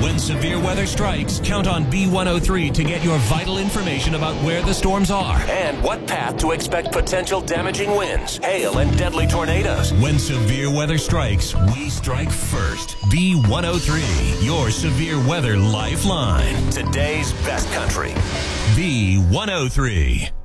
When severe weather strikes, count on B103 to get your vital information about where the storms are and what path to expect potential damaging winds, hail, and deadly tornadoes. When severe weather strikes, we strike first. B103, your severe weather lifeline. Today's best country. B103.